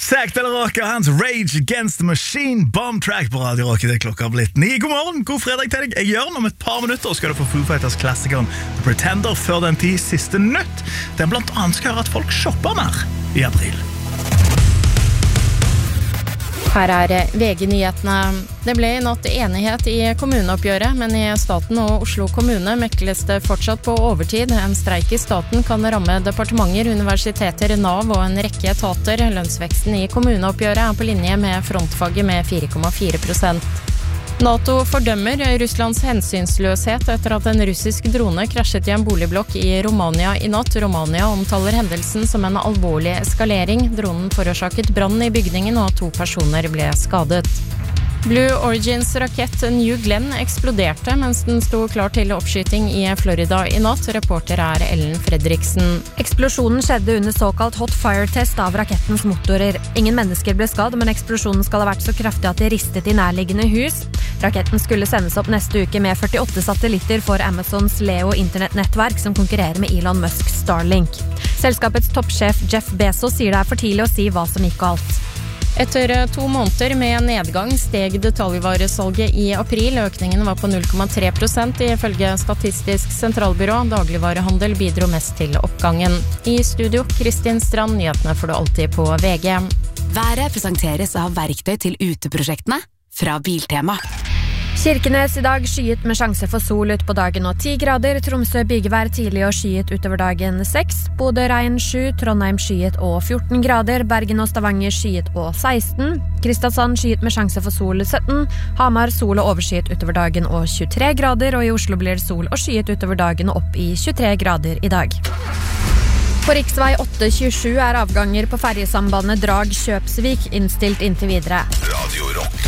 Zack de la Rocha, hans Rage Against the Machine Bomb Track på Radio Rock. Det klokka blitt 9. God morgen, god fredag til deg. Jeg gjør den om et par minutter, og skal du få Foo Fighters klassikeren The Pretender før den tid siste nytt. Det blant annet skal høre at folk shopper mer i april. Her VG-nyhetene. Det ble i natt enighet i kommuneoppgjøret, men i staten og Oslo kommune mekles det fortsatt på overtid. En streik i staten kan ramme departementer, universiteter, NAV og en rekke etater. Lønnsveksten i kommuneoppgjøret på linje med frontfaget med 4,4%. NATO fordømmer Russlands hensynsløshet etter at en russisk drone krasjet i en boligblokk i Romania i natt. Romania omtaler hendelsen som en alvorlig eskalering. Dronen forårsaket brann i bygningen, og 2 personer ble skadet. Blue Origins rakett New Glenn eksploderte mens den sto klar til oppskyting i Florida i natt. Reporter Ellen Fredriksen. Eksplosjonen skjedde under såkalt hot fire-test av rakettens motorer. Ingen mennesker ble skadd, men eksplosjonen skal ha vært så kraftig at de ristet i nærliggende hus. Raketten skulle sendes opp neste uke med 48 satellitter for Amazons Leo internettnettverk, som konkurrerer med Elon Musk Starlink. Selskapets toppsjef Jeff Bezos sier det for tidlig å si hva som gikk galt. Etter 2 måneder med nedgang steg detaljvaresalget i april. Økningen var på 0,3% ifølge Statistisk sentralbyrå. Dagligvarehandel bidro mest til oppgangen. I studio, Kristin Strand, nyhetene får du alltid på VG. Været presenteres av verktøy til uteprosjektene fra Biltema. Kirkenes i dag skyet med sjanse for sol ut på dagen og 10 grader. Tromsø bygevær tidlig og skyet utover dagen 6. Bodø regn 7, Trondheim skyet og 14 grader. Bergen og Stavanger skyet og 16. Kristiansand skyet med sjanse for sol 17. Hamar sol og overskyet utover dagen og 23 grader. Og i Oslo blir det sol og skyet utover dagen og opp i 23 grader i dag. På riksvei 827 avganger på ferjesambandet Drag-Kjøpsvik innstilt inntil videre. Radio Rock.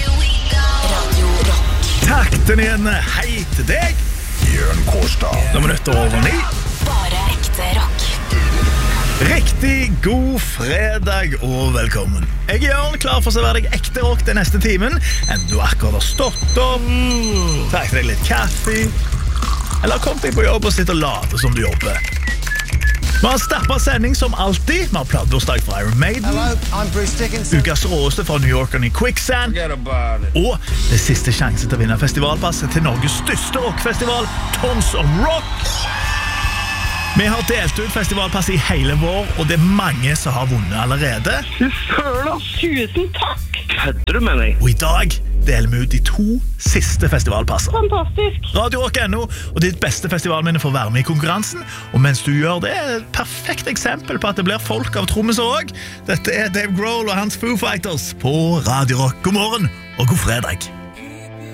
Takk den igjen, hei til deg Jørn Kårstad. Det minutter over 9. Bare ekte rock. Riktig god fredag og velkommen. Jeg Jørn, klar for å servere deg ekte rock den neste timen. Enten du akkurat har stått opp, tatt deg litt kaffe, eller kommet deg på jobb og sitter og later som du jobber. Vi har stappet sending som alltid. Vi har plateårsdag fra Iron Maiden. Hello, Ukas råeste fra New Yorkerne i Quicksand. Og det siste sjanse til å vinne festivalpasset til Norges største rockfestival, Tons of Rock. Vi har delt ut festivalpass i hele vår, og det mange som har vunnet allerede. Tusen takk! Kødder du med meg? Og i dag deler vi ut de 2 siste festivalpasser. Fantastisk! Radio Rock.no og ditt beste festivalminne får være med i konkurransen. Og mens du gjør det, et perfekt eksempel på at det blir folk av trommiser også. Dette Dave Grohl og hans Foo Fighters på Radio Rock. God morgen og god fredag.